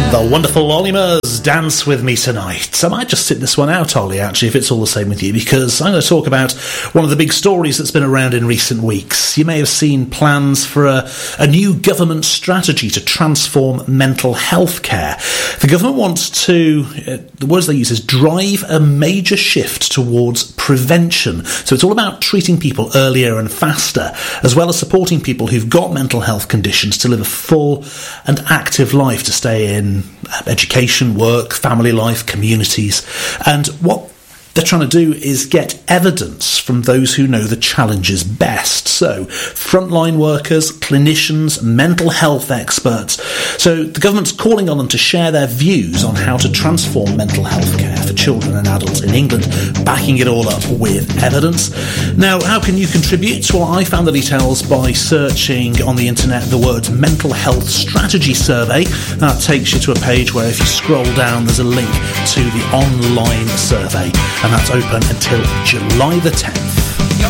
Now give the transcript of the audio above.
The wonderful Ollie Murs, Dance With Me Tonight. I might just sit this one out, Ollie, actually, if it's all the same with you, because I'm going to talk about one of the big stories that's been around in recent weeks. You may have seen plans for a new government strategy to transform mental health care. The government wants to, the words they use is drive a major shift towards prevention. So it's all about treating people earlier and faster, as well as supporting people who've got mental health conditions to live a full and active life, to stay in education, work, family life, communities. And what they're trying to do is get evidence from those who know the challenges best. So, frontline workers, clinicians, mental health experts. So, the government's calling on them to share their views on how to transform mental health care for children and adults in England, backing it all up with evidence. Now, how can you contribute? Well, I found the details by searching on the internet the word Mental Health Strategy Survey. That takes you to a page where, if you scroll down, there's a link to the online survey. And that's open until July the 10th.